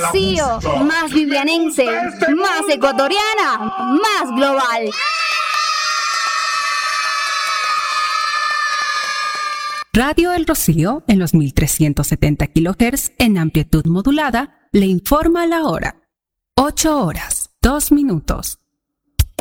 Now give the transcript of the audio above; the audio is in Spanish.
Rocío, más vivianense, más ecuatoriana, más global. Radio El Rocío, en los 1370 kHz en amplitud modulada, le informa la hora. 8 horas, 2 minutos.